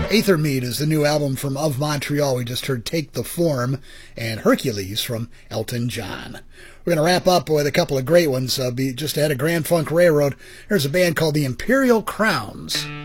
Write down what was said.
Aether Mead is the new album from Of Montreal. We just heard Take the Form and Hercules from Elton John. We're going to wrap up with a couple of great ones. Just ahead of Grand Funk Railroad, there's a band called the Imperial Crowns.